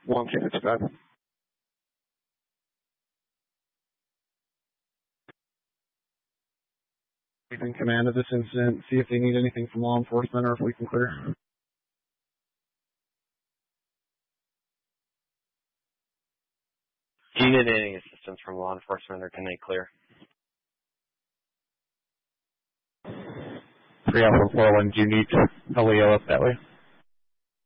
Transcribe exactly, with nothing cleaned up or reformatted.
One sixty-five. We've in command of this incident. See if they need anything from law enforcement or if we can clear. Do you need any assistance from law enforcement or can they clear? three Alpha four one, do you need L E O up that way?